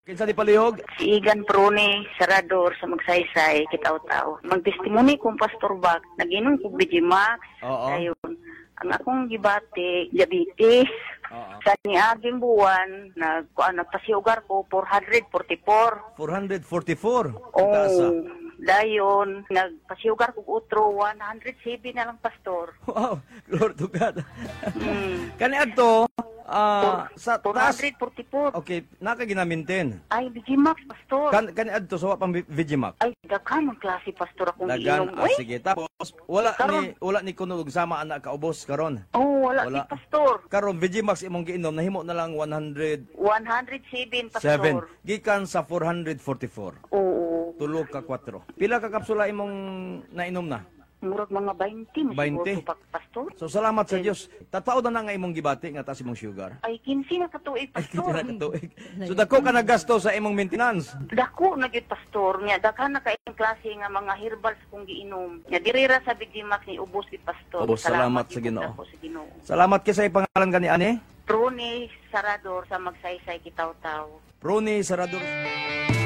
Kinsa di palihog? Si Igan Prone, Sarador sa Magsaysay, Kitaw-Taw. Magtestimony kong Pastor Bak, nag-inom ko Vigimax. Oo. Ayun. Ang akong gibati, diabetes. Oo. Sa niaging buwan, nagpasiugar ko 444. 444. Oh, Taasa. dayon, nagpasiugar ko utro, 107 na lang, Pastor. Wow, Lord to God. Hmm. Kani adto sa taas. 444. Okay, nakaginamintin. Ay, Vigimax, Pastor. Kani adto sa wa pang Vigimax. Ay, daghan ang klase, Pastor, akong Dagan, giinom. Uy, sige. Tapos wala ni kuno og sama anak kaubos karon. oh, wala, Wala. si Pastor. Karon Vigimax imong giinom nahimo na lang 107. 107, Pastor. Gikan sa 444. Oo. Tulo ka 4. Pila ka kapsula imong nainom na? Murag mga 20. 20? Pastor. So salamat sa Dios. Tatao na nga imong gibati nga taas imong sugar. Ay, 15 na katuig, Ay, Pastor. kinsa na katuig. So dako ka nagasto sa imong maintenance. Dako na gyud, Pastor. Nya daghan na kaayong klase nga mga herbals kung giinom. Nya dirira sa Vigimax ni ubos gid, Pastor. Ubos, salamat sa gyud Ginoo. ako sa Ginoo. Salamat kay sa ipangalan kani ani. Prone Sarador sa Magsaysay, Kitaw-Taw. Prone Sarador.